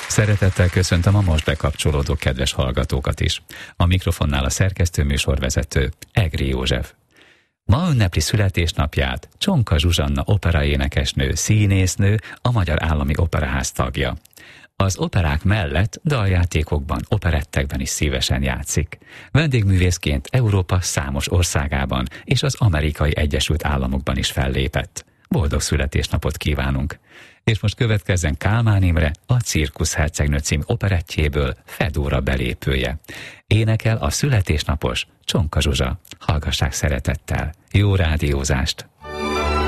Szeretettel köszöntöm a most bekapcsolódó kedves hallgatókat is. A mikrofonnál a szerkesztő műsorvezető, Egri József. Ma ünnepli születésnapját Csonka Zsuzsanna operaénekesnő, színésznő, a Magyar Állami Operaház tagja. Az operák mellett daljátékokban, operettekben is szívesen játszik. Vendégművészként Európa számos országában és az Amerikai Egyesült Államokban is fellépett. Boldog születésnapot kívánunk! És most következzen Kálmán Imre, a Cirkusz hercegnő című operettjéből Fedóra belépője. Énekel a születésnapos Csonka Zsuzsa. Hallgassák szeretettel! Jó rádiózást!